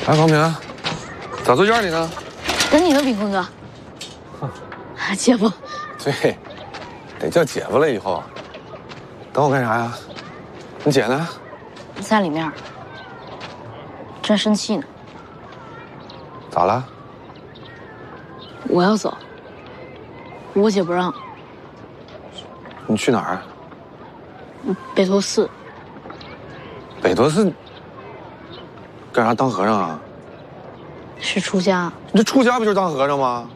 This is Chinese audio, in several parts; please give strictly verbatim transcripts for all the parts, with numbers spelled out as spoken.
哎，王平，咋坐院里呢？ 等你呢，炳坤哥。姐夫。 对，得叫姐夫了以后。等我干啥呀？你姐呢？ 在里面，正生气呢。 咋了？ 我要走，我姐不让。 你去哪儿？ 北陀寺。 北陀寺干啥？当和尚啊？ 是出家。 你这出家不就是当和尚吗？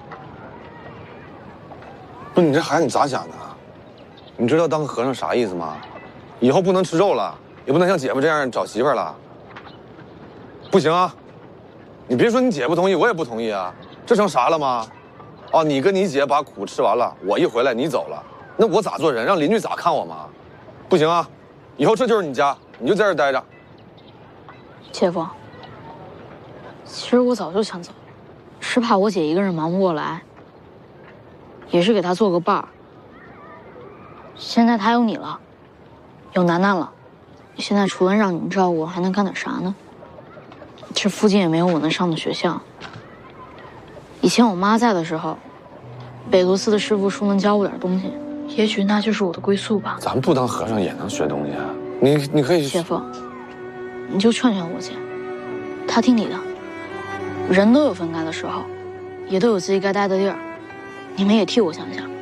不是你这孩子你咋想的？你知道当和尚啥意思吗？以后不能吃肉了，也不能像姐夫这样找媳妇儿了。不行啊！你别说你姐不同意，我也不同意啊！这成啥了吗？哦，你跟你姐把苦吃完了，我一回来你走了，那我咋做人？让邻居咋看我吗？不行啊！以后这就是你家，你就在这儿待着。 姐夫，其实我早就想走，是怕我姐一个人忙不过来，也是给她做个伴儿。现在她有你了，有楠楠了，现在除了让你们照顾，还能干点啥呢？这附近也没有我能上的学校。以前我妈在的时候，北陀寺的师傅说能教我点东西，也许那就是我的归宿吧。 咱不当和尚也能学东西啊！你你可以。 姐夫，你就劝劝我姐，她听你的。人都有分开的时候，也都有自己该待的地儿，你们也替我想想。